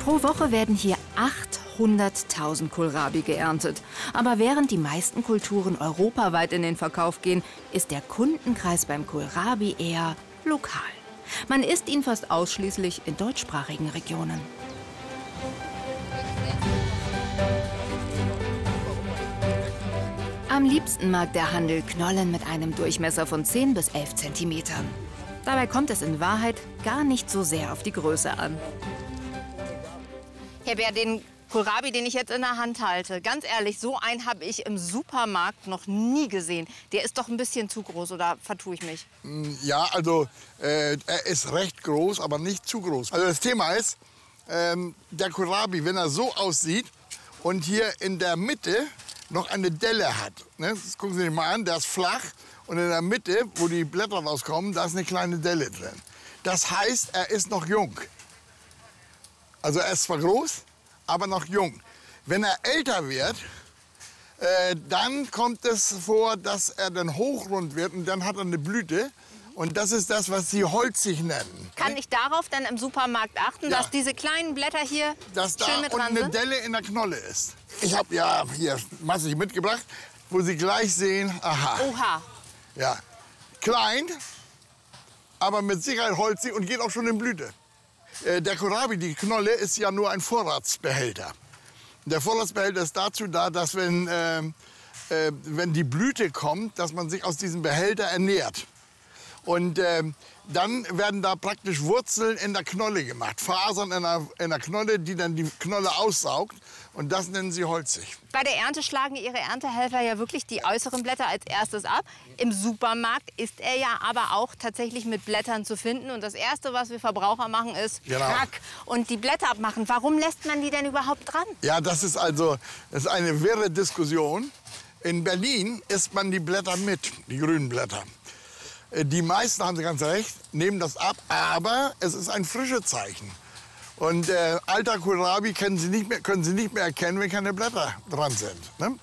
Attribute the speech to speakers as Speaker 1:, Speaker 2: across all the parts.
Speaker 1: Pro Woche werden hier 800.000 Kohlrabi geerntet. Aber während die meisten Kulturen europaweit in den Verkauf gehen, ist der Kundenkreis beim Kohlrabi eher lokal. Man isst ihn fast ausschließlich in deutschsprachigen Regionen. Am liebsten mag der Handel Knollen mit einem Durchmesser von 10 bis 11 Zentimetern. Dabei kommt es in Wahrheit gar nicht so sehr auf die Größe an.
Speaker 2: Herr Bär, den Kohlrabi, den ich jetzt in der Hand halte, ganz ehrlich, so einen habe ich im Supermarkt noch nie gesehen. Der ist doch ein bisschen zu groß, oder vertue ich mich?
Speaker 3: Ja, also er ist recht groß, aber nicht zu groß. Also das Thema ist, der Kohlrabi, wenn er so aussieht und hier in der Mitte noch eine Delle hat. Ne? Das gucken Sie sich mal an, der ist flach und in der Mitte, wo die Blätter rauskommen, da ist eine kleine Delle drin. Das heißt, er ist noch jung. Also er ist zwar groß, aber noch jung. Wenn er älter wird, dann kommt es vor, dass er dann hochrund wird und dann hat er eine Blüte. Und das ist das, was Sie holzig nennen.
Speaker 2: Kann ich darauf dann im Supermarkt achten,
Speaker 3: Ja.
Speaker 2: dass diese kleinen Blätter hier
Speaker 3: Dass da
Speaker 2: schön mit dran
Speaker 3: unten eine
Speaker 2: sind?
Speaker 3: Delle in der Knolle ist. Ich habe ja hier massig mitgebracht, wo Sie gleich sehen, aha,
Speaker 2: Oha.
Speaker 3: ja, klein, aber mit Sicherheit holzig und geht auch schon in Blüte. Der Kohlrabi, die Knolle, ist ja nur ein Vorratsbehälter. Der Vorratsbehälter ist dazu da, dass wenn die Blüte kommt, dass man sich aus diesem Behälter ernährt. Und dann werden da praktisch Wurzeln in der Knolle gemacht, Fasern in der Knolle, die dann die Knolle aussaugt. Und das nennen sie holzig.
Speaker 2: Bei der Ernte schlagen Ihre Erntehelfer ja wirklich die äußeren Blätter als erstes ab. Im Supermarkt ist er ja aber auch tatsächlich mit Blättern zu finden. Und das Erste, was wir Verbraucher machen, ist
Speaker 3: Genau.
Speaker 2: Rack und die Blätter abmachen. Warum lässt man die denn überhaupt dran?
Speaker 3: Ja, das ist eine wirre Diskussion. In Berlin isst man die Blätter mit, die grünen Blätter. Die meisten, haben Sie ganz recht, nehmen das ab, aber es ist ein Frischezeichen. Und alter Kohlrabi können Sie nicht mehr erkennen, wenn keine Blätter dran sind. Ne?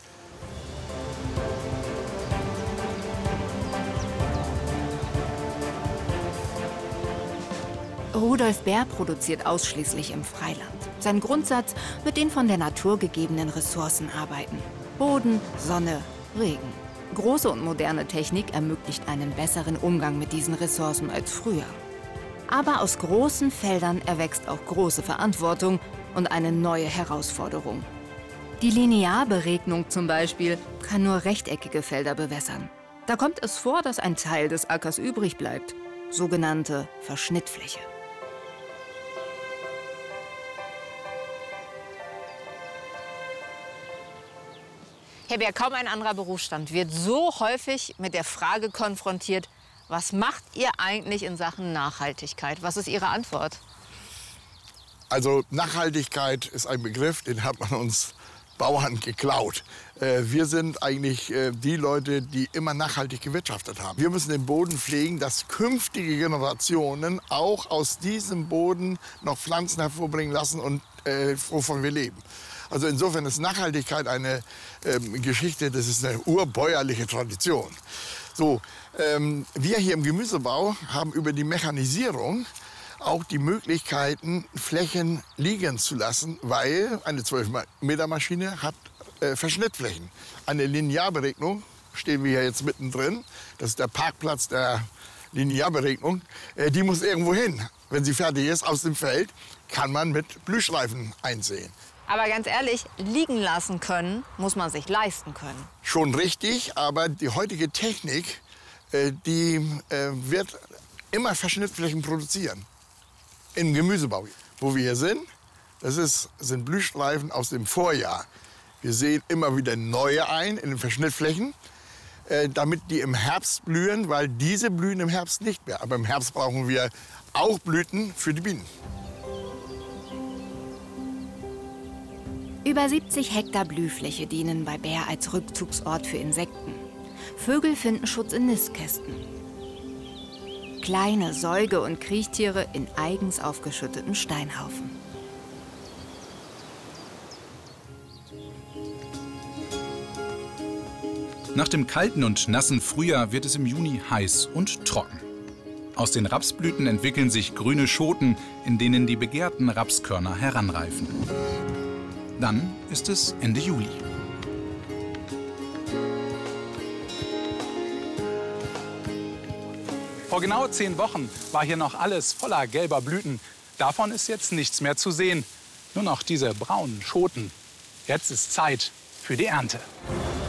Speaker 1: Rudolf Bär produziert ausschließlich im Freiland. Sein Grundsatz: mit den von der Natur gegebenen Ressourcen arbeiten. Boden, Sonne, Regen. Große und moderne Technik ermöglicht einen besseren Umgang mit diesen Ressourcen als früher. Aber aus großen Feldern erwächst auch große Verantwortung und eine neue Herausforderung. Die Linearberegnung zum Beispiel kann nur rechteckige Felder bewässern. Da kommt es vor, dass ein Teil des Ackers übrig bleibt, sogenannte Verschnittfläche.
Speaker 2: Herr Bär, kaum ein anderer Berufsstand wird so häufig mit der Frage konfrontiert, was macht ihr eigentlich in Sachen Nachhaltigkeit? Was ist Ihre Antwort?
Speaker 3: Also Nachhaltigkeit ist ein Begriff, den hat man uns Bauern geklaut. Wir sind eigentlich die Leute, die immer nachhaltig gewirtschaftet haben. Wir müssen den Boden pflegen, dass künftige Generationen auch aus diesem Boden noch Pflanzen hervorbringen lassen und wovon wir leben. Also insofern ist Nachhaltigkeit eine Geschichte, das ist eine urbäuerliche Tradition. So, wir hier im Gemüsebau haben über die Mechanisierung auch die Möglichkeiten, Flächen liegen zu lassen, weil eine 12-Meter-Maschine hat Verschnittflächen. Eine Linearberegnung, stehen wir hier jetzt mittendrin, das ist der Parkplatz der Linearberegnung, die muss irgendwo hin. Wenn sie fertig ist, aus dem Feld, kann man mit Blühstreifen einsehen.
Speaker 2: Aber ganz ehrlich, liegen lassen können, muss man sich leisten können.
Speaker 3: Schon richtig, aber die heutige Technik, die wird immer Verschnittflächen produzieren. Im Gemüsebau, wo wir hier sind, sind Blühstreifen aus dem Vorjahr. Wir sehen immer wieder neue ein in den Verschnittflächen, damit die im Herbst blühen, weil diese blühen im Herbst nicht mehr. Aber im Herbst brauchen wir auch Blüten für die Bienen.
Speaker 1: Über 70 Hektar Blühfläche dienen bei Bär als Rückzugsort für Insekten. Vögel finden Schutz in Nistkästen. Kleine Säuge- und Kriechtiere in eigens aufgeschütteten Steinhaufen.
Speaker 4: Nach dem kalten und nassen Frühjahr wird es im Juni heiß und trocken. Aus den Rapsblüten entwickeln sich grüne Schoten, in denen die begehrten Rapskörner heranreifen. Dann ist es Ende Juli. Vor genau 10 Wochen war hier noch alles voller gelber Blüten. Davon ist jetzt nichts mehr zu sehen. Nur noch diese braunen Schoten. Jetzt ist Zeit für die Ernte.